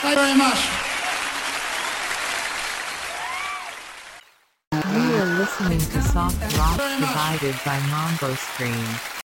Thank you very much. You are listening to Soft Rock provided by Mambo Stream.